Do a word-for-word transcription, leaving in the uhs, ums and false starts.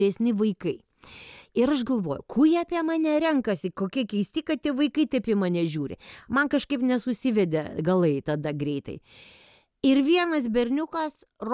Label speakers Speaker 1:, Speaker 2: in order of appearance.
Speaker 1: vyresni vaikai. Ir aš galvoju, kuo jie apie mane renkasi, kokie keisti, kad tie vaikai taip į mane žiūri. Man kažkaip nesusivedė galai tada greitai. Ir vienas berniukas